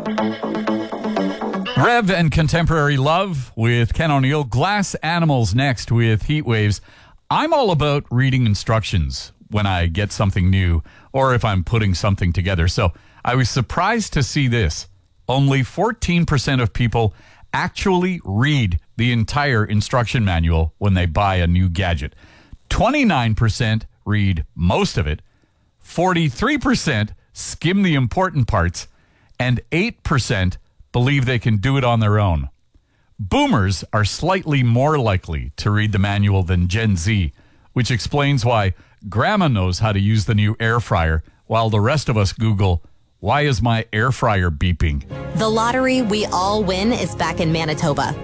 Rev and Contemporary Love with Ken O'Neill. Glass Animals next with Heat Waves. I'm all about reading instructions when I get something new or if I'm putting something together. So I was surprised to see this. Only 14% of people actually read the entire instruction manual when they buy a new gadget. 29% read most of it. 43% skim the important parts. And 8% believe they can do it on their own. Boomers are slightly more likely to read the manual than Gen Z, which explains why Grandma knows how to use the new air fryer, while the rest of us Google, why is my air fryer beeping? The lottery we all win is back in Manitoba.